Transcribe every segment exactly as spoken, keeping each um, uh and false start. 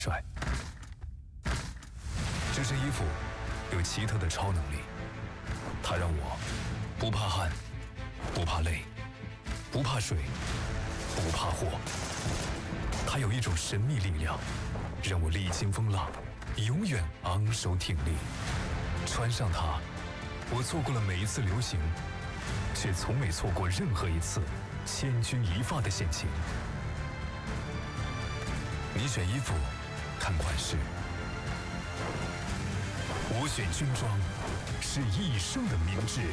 帅。这身衣服有奇特的超能力，它让我不怕汗，不怕累，不怕水，不怕火。它有一种神秘力量，让我历经风浪，永远昂首挺立。穿上它，我错过了每一次流行，却从没错过任何一次千钧一发的险情。你选衣服，看款式；我选军装，是一生的明智。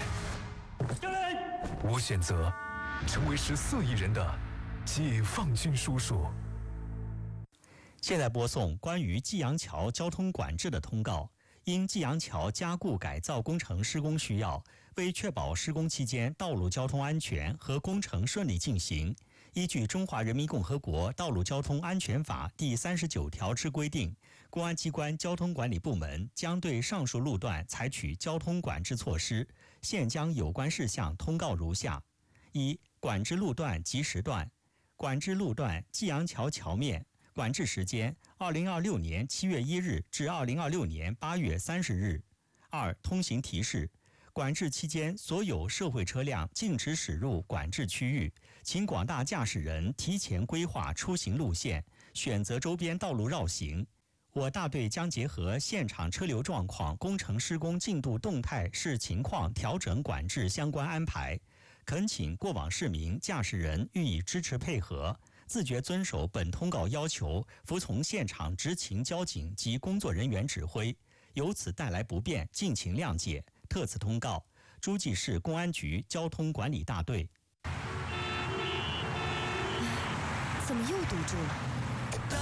我选择成为十四亿人的解放军叔叔。 现在播送关于济阳桥交通管制的通告。因济阳桥加固改造工程施工需要，为确保施工期间道路交通安全和工程顺利进行，依据《中华人民共和国道路交通安全法》第三十九条之规定，公安机关交通管理部门将对上述路段采取交通管制措施。现将有关事项通告如下：一、管制路段及时段。管制路段济阳桥桥面，管制时间二零二六年七月一日至二零二六年八月三十日。二、通行提示：管制期间，所有社会车辆禁止驶入管制区域，请广大驾驶人提前规划出行路线，选择周边道路绕行。我大队将结合现场车流状况、工程施工进度动态视情况调整管制相关安排，恳请过往市民、驾驶人予以支持配合，自觉遵守本通告要求，服从现场执勤交警及工作人员指挥，由此带来不便，敬请谅解。特此通告，诸暨市公安局交通管理大队。 怎么又堵住了？